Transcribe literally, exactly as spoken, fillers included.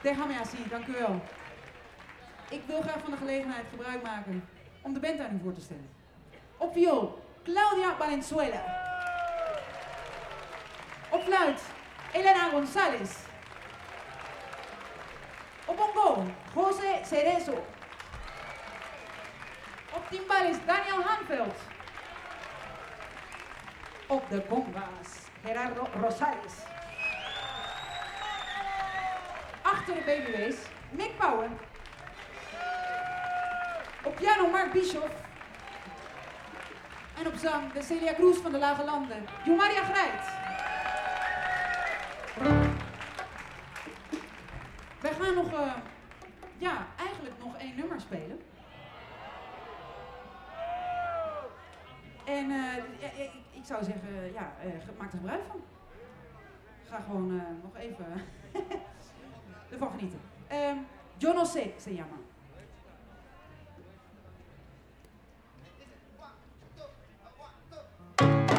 Déjame así, dank u wel. Ik wil graag van de gelegenheid gebruik maken om de band aan u voor te stellen. Op viool, Claudia Valenzuela. Op fluit, Elena González. Op bongo, José Cerezo. Op timbales, Daniel Hanveld. Op de congas, Gerardo Rosales. Achter de B B W's, Mick Power. Op piano, Mark Bischoff. En op zang, de Celia Cruz van de Lage Landen, Jumaria Grijt. Wij gaan nog, uh, ja, eigenlijk nog één nummer spelen. En uh, ik, ik zou zeggen, ja, uh, maak er gebruik van. Ga gewoon uh, nog even ervan genieten. Um, Yo no sé se llama.